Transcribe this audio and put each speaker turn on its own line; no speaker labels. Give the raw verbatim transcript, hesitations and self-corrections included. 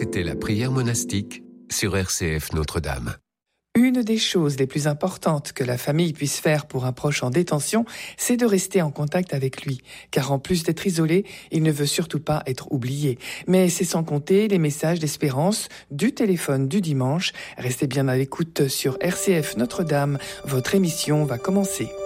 C'était la prière monastique sur R C F Notre-Dame.
Une des choses les plus importantes que la famille puisse faire pour un proche en détention, c'est de rester en contact avec lui. Car en plus d'être isolé, il ne veut surtout pas être oublié. Mais c'est sans compter les messages d'espérance du téléphone du dimanche. Restez bien à l'écoute sur R C F Notre-Dame. Votre émission va commencer.